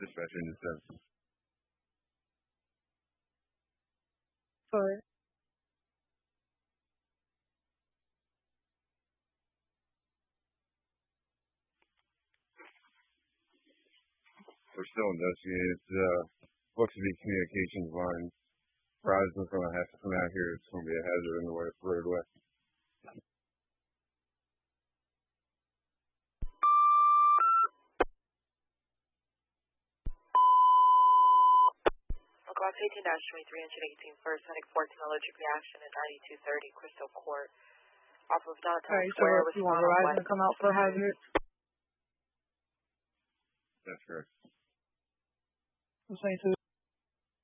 Dispatcher in the 7. Sorry. We're still investigating. It's supposed to be communications line. Horizon's going to have to come out here. It's going to be a hazard in the roadway. Glock 18-2318 first, Sonic 14 allergic reaction at 9230 Crystal Court. Off of downtown Square with you want Verizon to come out for hazard? That's correct. I'm saying to